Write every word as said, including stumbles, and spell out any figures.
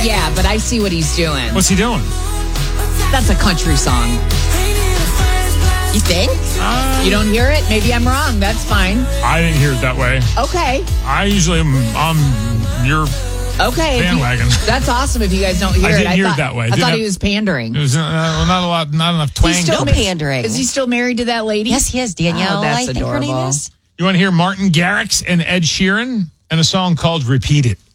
Yeah, but I see what he's doing. What's he doing? That's a country song. You think? Uh, you don't hear it? Maybe I'm wrong. That's fine. I didn't hear it that way. Okay. I usually am on your okay, bandwagon. You, that's awesome if you guys don't hear I it. didn't I hear thought, it that way. I Didn't thought have, he was pandering. It was uh, not a lot, not enough twang. He's still to pandering. Is he still married to that lady? Yes, he is. Danielle, Oh, that's I think adorable. her name is. You want to hear Martin Garrix and Ed Sheeran and a song called Repeat It?